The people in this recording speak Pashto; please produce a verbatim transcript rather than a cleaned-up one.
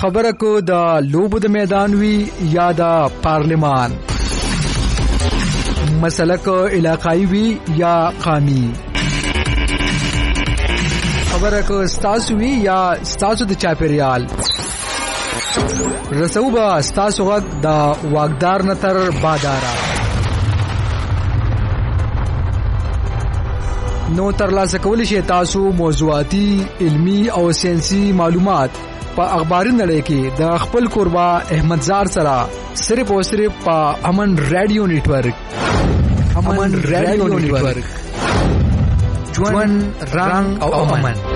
خبره کو د لوبو د میدان وی یا د پارلیمان، مسله کو علاقائی وی یا قومي، خبره کو ستاسو وی یا ستاسو د چاپیریال. رسو با ستاسو غږ د واګدار نتر بادارا. نو ترلاسه کولی شئ تاسو موضوعاتي، علمی او ساينسي معلومات په اخباري نړۍ کې د خپل قربا احمدزار سره صرف او صرف په امن رادیو نیټورک. امن رادیو نیټورک، ژوند رنگ او امن.